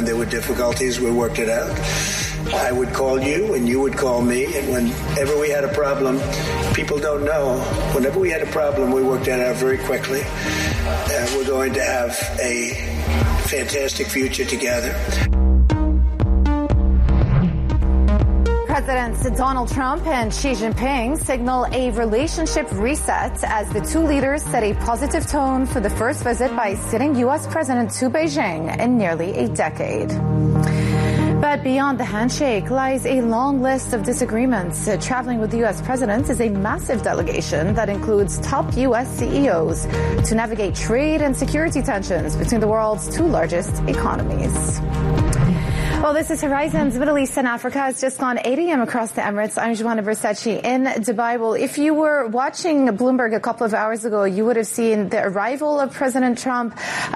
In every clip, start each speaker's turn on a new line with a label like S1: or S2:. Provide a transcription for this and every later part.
S1: when there were difficulties, we worked it out. I would call you and you would call me, and whenever we had a problem, people don't know, whenever we had a problem, we worked that out very quickly. We're going to have a fantastic future together.
S2: Presidents Donald Trump and Xi Jinping signal a relationship reset as the two leaders set a positive tone for the first visit by sitting U.S. President to Beijing in nearly a decade. But beyond the handshake lies a long list of disagreements. Traveling with the U.S. president is a massive delegation that includes top U.S. CEOs to navigate trade and security tensions between the world's two largest economies. Well, this is Horizons Middle East and Africa. It's just gone 8 a.m. across the Emirates. I'm Joanna Versace in Dubai. Well, if you were watching Bloomberg a couple of hours ago, you would have seen the arrival of President Trump,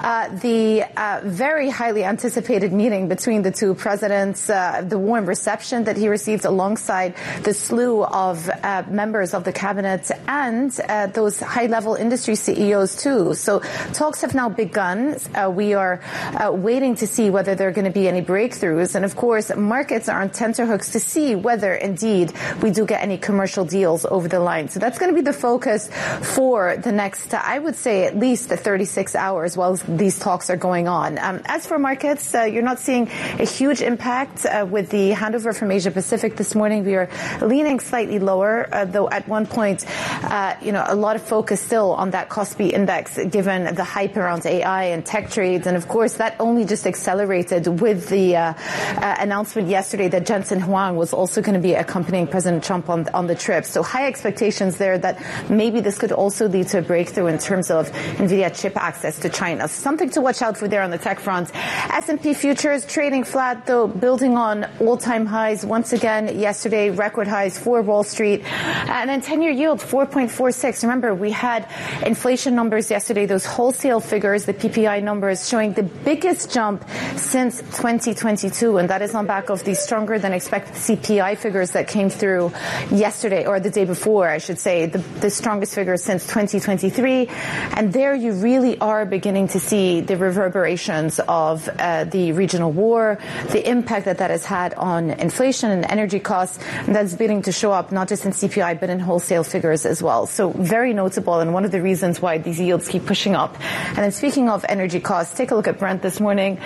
S2: the very highly anticipated meeting between the two presidents, the warm reception that he received alongside the slew of members of the cabinet and those high-level industry CEOs too. So talks have now begun. We are waiting to see whether there are going to be any breakthroughs. And of course, markets are on tenterhooks to see whether indeed we do get any commercial deals over the line. So that's going to be the focus for the next, I would say, at least 36 hours while these talks are going on. As for markets, you're not seeing a huge impact with the handover from Asia Pacific this morning. We are leaning slightly lower, though at one point, a lot of focus still on that Kospi index, given the hype around AI and tech trades. And of course, that only just accelerated with the announcement yesterday that Jensen Huang was also going to be accompanying President Trump on the trip. So high expectations there that maybe this could also lead to a breakthrough in terms of NVIDIA chip access to China. Something to watch out for there on the tech front. S&P futures trading flat, though, building on all-time highs once again yesterday, record highs for Wall Street. And then 10-year yield, 4.46. Remember, we had inflation numbers yesterday, those wholesale figures, the PPI numbers, showing the biggest jump since 2022. And that is on back of the stronger than expected CPI figures that came through yesterday, or the day before, I should say, the strongest figures since 2023. And there you really are beginning to see the reverberations of the regional war, the impact that has had on inflation and energy costs. And that's beginning to show up not just in CPI, but in wholesale figures as well. So very notable, and one of the reasons why these yields keep pushing up. And then speaking of energy costs, take a look at Brent this morning,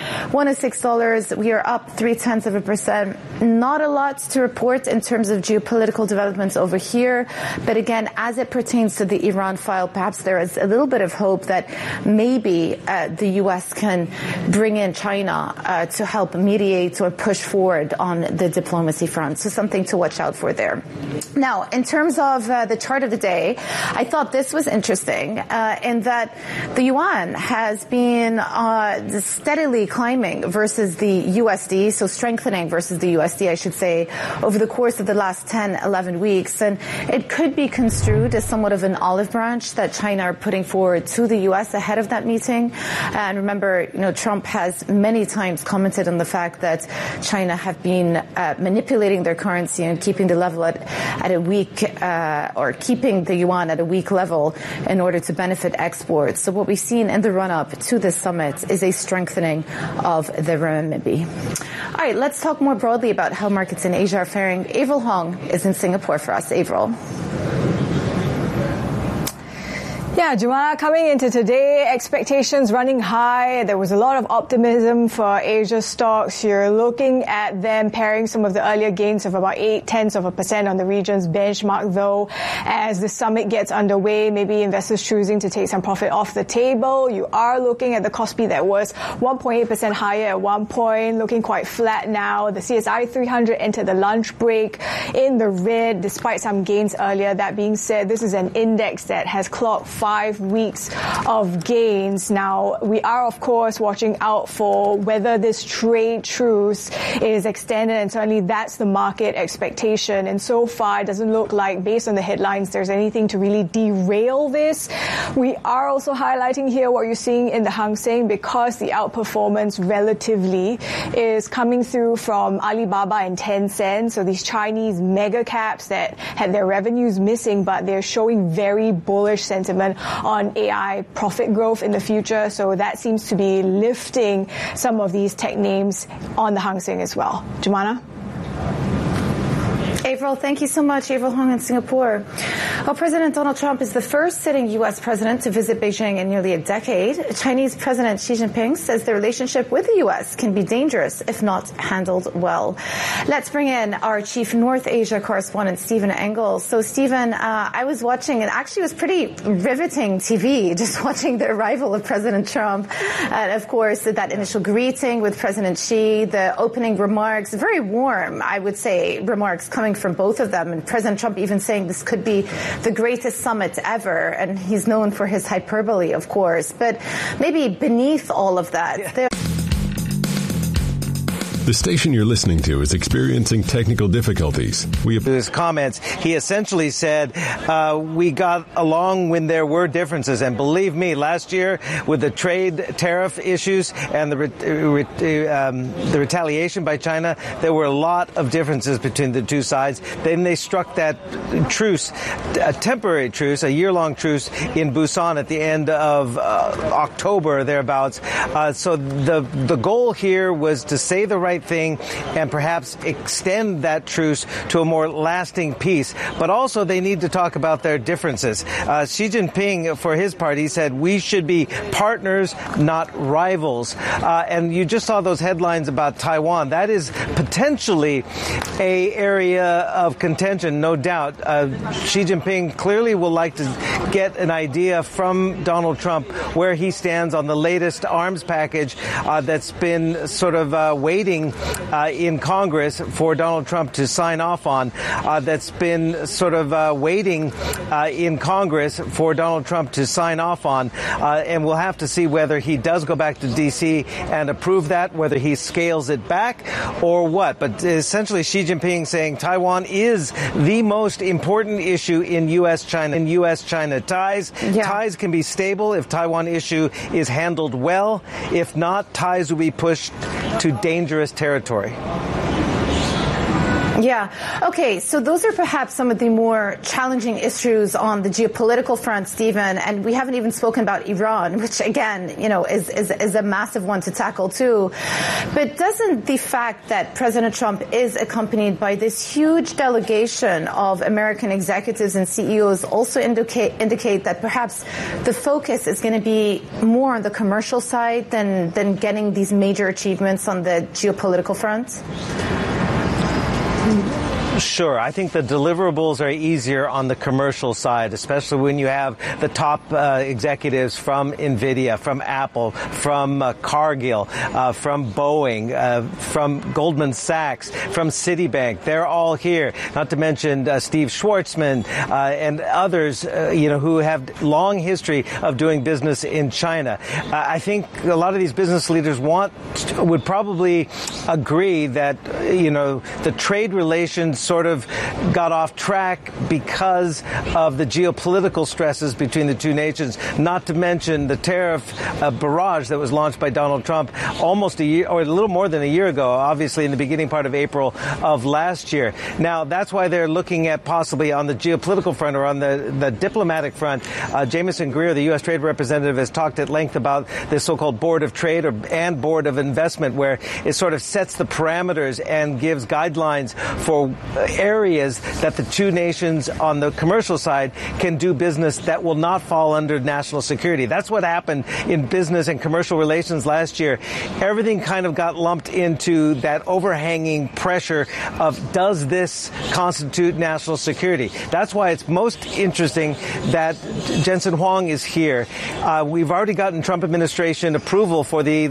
S2: $106. We are up 0.3%. Not a lot to report in terms of geopolitical developments over here. But again, as it pertains to the Iran file, perhaps there is a little bit of hope that maybe the U.S. can bring in China to help mediate or push forward on the diplomacy front. So something to watch out for there. Now, in terms of the chart of the day, I thought this was interesting in that the yuan has been steadily climbing versus the USD, so strengthening versus the USD, I should say, over the course of the last 10, 11 weeks. And it could be construed as somewhat of an olive branch that China are putting forward to the U.S. ahead of that meeting. And remember, Trump has many times commented on the fact that China have been manipulating their currency and keeping the level at a weak, or keeping the yuan at a weak level in order to benefit exports. So what we've seen in the run-up to this summit is a strengthening of the renminbi. All right, let's talk more broadly about how markets in Asia are faring. Avril Hong is in Singapore for us. Avril.
S3: Yeah, Joanna, coming into today, expectations running high. There was a lot of optimism for Asia stocks. You're looking at them pairing some of the earlier gains of about 0.8% on the region's benchmark, though. As the summit gets underway, maybe investors choosing to take some profit off the table. You are looking at the Kospi that was 1.8% higher at one point, looking quite flat now. The CSI 300 entered the lunch break in the red, despite some gains earlier. That being said, this is an index that has clocked 5 weeks of gains. Now, we are, of course, watching out for whether this trade truce is extended, and certainly that's the market expectation. And so far, it doesn't look like, based on the headlines, there's anything to really derail this. We are also highlighting here what you're seeing in the Hang Seng, because the outperformance relatively is coming through from Alibaba and Tencent. So these Chinese mega caps that had their revenues missing, but they're showing very bullish sentiment expectation on AI profit growth in the future. So that seems to be lifting some of these tech names on the Hang Seng as well. Jumana?
S2: Avril, thank you so much. Avril Hong in Singapore. Well, President Donald Trump is the first sitting U.S. president to visit Beijing in nearly a decade. Chinese President Xi Jinping says the relationship with the U.S. can be dangerous if not handled well. Let's bring in our chief North Asia correspondent, Stephen Engel. So, Stephen, I was watching, and actually it was pretty riveting TV, just watching the arrival of President Trump. And, of course, that initial greeting with President Xi, the opening remarks, very warm, I would say, remarks coming from both of them. And President Trump even saying this could be the greatest summit ever. And he's known for his hyperbole, of course. But maybe beneath all of that,
S4: The station you're listening to is experiencing technical difficulties.
S5: His comments, he essentially said, we got along when there were differences. And believe me, last year with the trade tariff issues and the retaliation by China, there were a lot of differences between the two sides. Then they struck that truce, a temporary truce, a year-long truce in Busan at the end of October, thereabouts. So the goal here was to say the right thing and perhaps extend that truce to a more lasting peace. But also they need to talk about their differences. Xi Jinping, for his part, he said we should be partners, not rivals. And you just saw those headlines about Taiwan. That is potentially an area of contention, no doubt. Xi Jinping clearly will like to get an idea from Donald Trump where he stands on the latest arms package that's been sort of waiting in Congress for Donald Trump to sign off on, that's been sort of waiting in Congress for Donald Trump to sign off on. And we'll have to see whether he does go back to D.C. and approve that, whether he scales it back or what. But essentially Xi Jinping saying Taiwan is the most important issue in U.S.-China ties. Yeah. Ties can be stable if Taiwan issue is handled well. If not, ties will be pushed to dangerous territory.
S2: Yeah. Okay. So those are perhaps some of the more challenging issues on the geopolitical front, Stephen. And we haven't even spoken about Iran, which again, is a massive one to tackle too. But doesn't the fact that President Trump is accompanied by this huge delegation of American executives and CEOs also indicate that perhaps the focus is going to be more on the commercial side than getting these major achievements on the geopolitical front?
S5: Sure. I think the deliverables are easier on the commercial side, especially when you have the top executives from NVIDIA, from Apple, from Cargill, from Boeing, from Goldman Sachs, from Citibank. They're all here. Not to mention Steve Schwarzman and others, who have long history of doing business in China. I think a lot of these business leaders would probably agree that, the trade relations sort of got off track because of the geopolitical stresses between the two nations, not to mention the tariff barrage that was launched by Donald Trump almost a year, or a little more than a year ago, obviously in the beginning part of April of last year. Now, that's why they're looking at possibly on the geopolitical front or on the diplomatic front. Jameson Greer, the U.S. Trade Representative, has talked at length about this so-called Board of Trade and Board of Investment, where it sort of sets the parameters and gives guidelines for areas that the two nations on the commercial side can do business that will not fall under national security. That's what happened in business and commercial relations last year. Everything kind of got lumped into that overhanging pressure of, does this constitute national security? That's why it's most interesting that Jensen Huang is here. We've already gotten Trump administration approval for the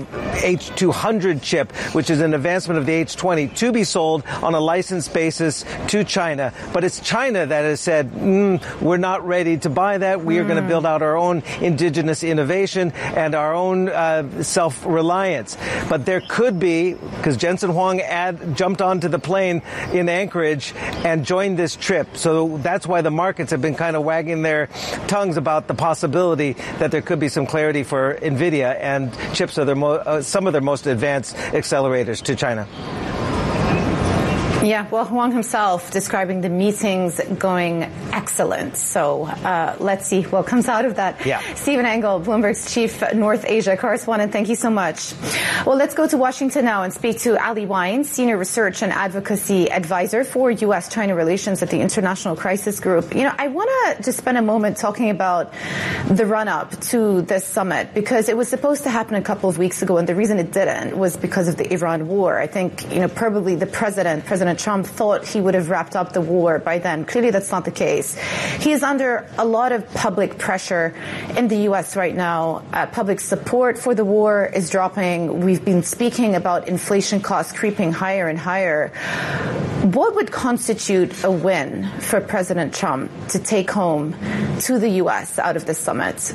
S5: H200 chip, which is an advancement of the H20, to be sold on a licensed basis to China. But it's China that has said, we're not ready to buy that. We are going to build out our own indigenous innovation and our own self-reliance. But there could be, because Jensen Huang jumped onto the plane in Anchorage and joined this trip. So that's why the markets have been kind of wagging their tongues about the possibility that there could be some clarity for NVIDIA and chips are some of their most advanced accelerators to China.
S2: Yeah, well, Huang himself describing the meetings going excellent. So let's see what comes out of that.
S5: Yeah.
S2: Stephen Engel, Bloomberg's chief North Asia correspondent, thank you so much. Well, let's go to Washington now and speak to Ali Wine, senior research and advocacy advisor for U.S.-China relations at the International Crisis Group. You know, I want to just spend a moment talking about the run-up to this summit, because it was supposed to happen a couple of weeks ago, and the reason it didn't was because of the Iran war. I think, you know, probably the President Trump thought he would have wrapped up the war by then. Clearly, that's not the case. He is under a lot of public pressure in the U.S. right now. Public support for the war is dropping. We've been speaking about inflation costs creeping higher and higher. What would constitute a win for President Trump to take home to the U.S. out of this summit?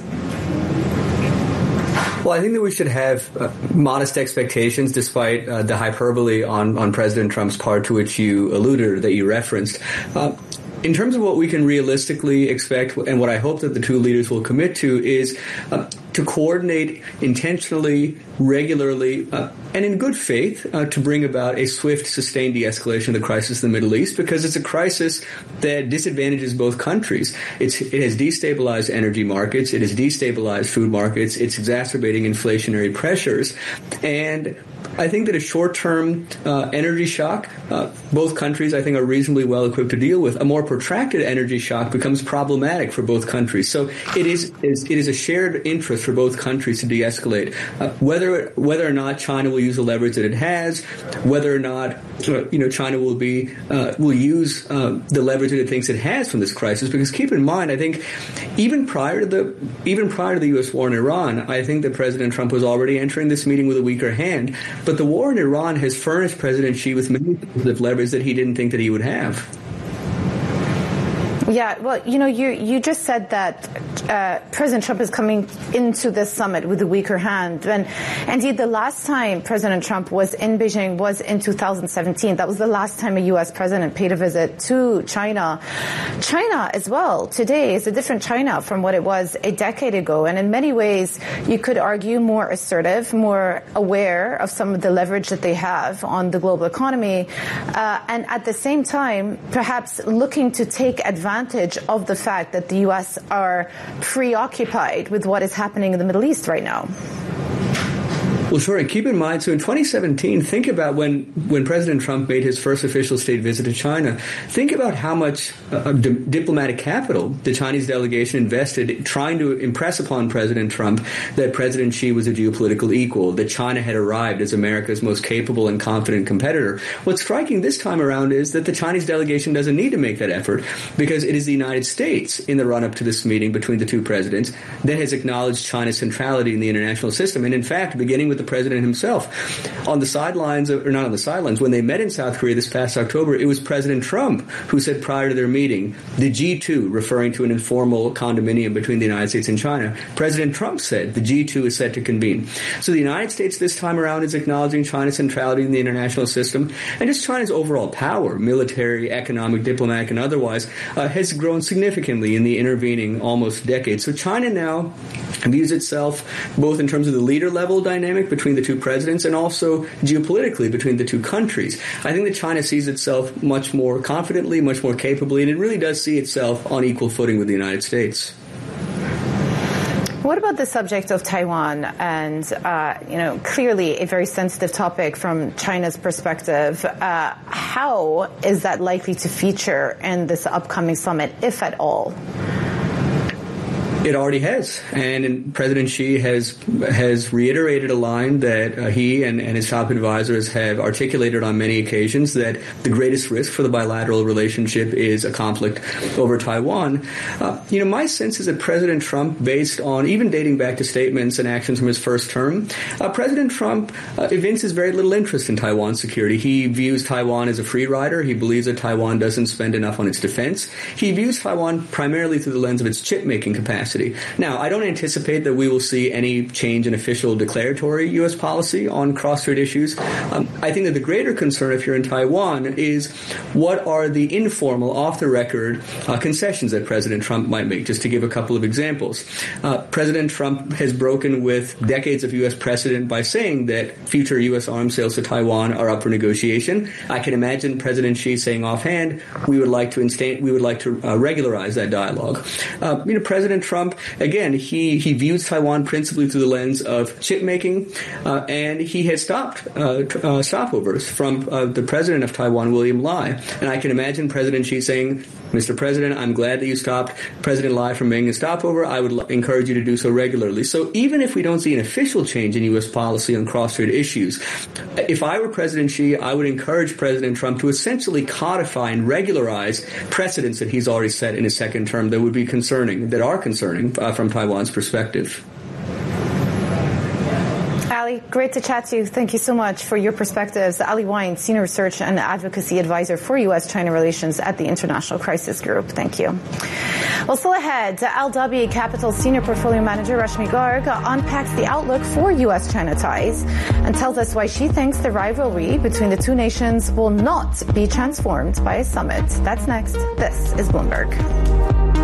S6: Well, I think that we should have modest expectations, despite the hyperbole on President Trump's part, to which you alluded or that you referenced. In terms of what we can realistically expect, and what I hope that the two leaders will commit to, is to coordinate intentionally, regularly, and in good faith to bring about a swift, sustained de-escalation of the crisis in the Middle East, because it's a crisis that disadvantages both countries. It has destabilized energy markets. It has destabilized food markets. It's exacerbating inflationary pressures. And I think that a short-term energy shock, both countries, I think, are reasonably well equipped to deal with. A more protracted energy shock becomes problematic for both countries. So it is a shared interest for both countries to de-escalate. Whether or not China will use the leverage that it has, whether or not China will use the leverage that it thinks it has from this crisis. Because keep in mind, I think even prior to the U.S. war in Iran, I think that President Trump was already entering this meeting with a weaker hand. But the war in Iran has furnished President Xi with many of leverage that he didn't think that he would have.
S2: Yeah, well, you just said that President Trump is coming into this summit with a weaker hand. And indeed, the last time President Trump was in Beijing was in 2017. That was the last time a U.S. president paid a visit to China. China as well today is a different China from what it was a decade ago. And in many ways, you could argue more assertive, more aware of some of the leverage that they have on the global economy. And at the same time, perhaps looking to take advantage of the fact that the U.S. are preoccupied with what is happening in the Middle East right now.
S6: Well, sure. And keep in mind, so in 2017, think about when President Trump made his first official state visit to China. Think about how much diplomatic capital the Chinese delegation invested trying to impress upon President Trump that President Xi was a geopolitical equal, that China had arrived as America's most capable and confident competitor. What's striking this time around is that the Chinese delegation doesn't need to make that effort, because it is the United States, in the run-up to this meeting between the two presidents, that has acknowledged China's centrality in the international system. And in fact, beginning with the president himself. On the sidelines, or not on the sidelines, when they met in South Korea this past October, it was President Trump who said prior to their meeting, the G2, referring to an informal condominium between the United States and China, President Trump said the G2 is set to convene. So the United States this time around is acknowledging China's centrality in the international system, and just China's overall power, military, economic, diplomatic, and otherwise, has grown significantly in the intervening almost decade. So China now views itself both in terms of the leader level dynamic between the two presidents and also geopolitically between the two countries. I think that China sees itself much more confidently, much more capably, and it really does see itself on equal footing with the United States.
S2: What about the subject of Taiwan? And, clearly a very sensitive topic from China's perspective. How is that likely to feature in this upcoming summit, if at all?
S6: It already has, and President Xi has reiterated a line that he and his top advisors have articulated on many occasions, that the greatest risk for the bilateral relationship is a conflict over Taiwan. My sense is that President Trump, based on even dating back to statements and actions from his first term, President Trump evinces very little interest in Taiwan security. He views Taiwan as a free rider. He believes that Taiwan doesn't spend enough on its defense. He views Taiwan primarily through the lens of its chip-making capacity. diplomacy. Now, I don't anticipate that we will see any change in official declaratory U.S. policy on cross-strait issues. I think that the greater concern, if you're in Taiwan, is what are the informal, off-the-record concessions that President Trump might make. Just to give a couple of examples. President Trump has broken with decades of U.S. precedent by saying that future U.S. arms sales to Taiwan are up for negotiation. I can imagine President Xi saying offhand, we would like to regularize that dialogue. President Trump, again, he views Taiwan principally through the lens of chip making, and he has stopped stopovers from the president of Taiwan, William Lai. And I can imagine President Xi saying, Mr. President, I'm glad that you stopped President Lai from making a stopover. I would encourage you to do so regularly. So even if we don't see an official change in U.S. policy on cross-strait issues, if I were President Xi, I would encourage President Trump to essentially codify and regularize precedents that he's already set in his second term that are concerning from Taiwan's perspective.
S2: Ali, great to chat to you. Thank you so much for your perspectives. Ali Wyne, Senior Research and Advocacy Advisor for U.S.-China Relations at the International Crisis Group. Thank you. Well, still ahead, LW Capital Senior Portfolio Manager Rashmi Garg unpacks the outlook for U.S.-China ties and tells us why she thinks the rivalry between the two nations will not be transformed by a summit. That's next. This is Bloomberg.